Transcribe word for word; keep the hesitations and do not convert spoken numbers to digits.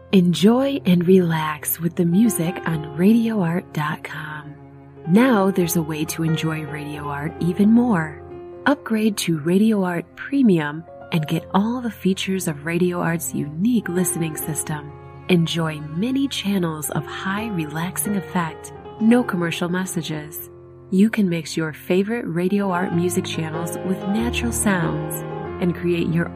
Enjoy and relax with the music on radio art dot com. Now there's a way to enjoy Radio Art even more. Upgrade to Radio Art Premium and get all the features of Radio Art's unique listening system. Enjoy many channels of high relaxing effect, no commercial messages. You can mix your favorite Radio Art music channels with natural sounds and create your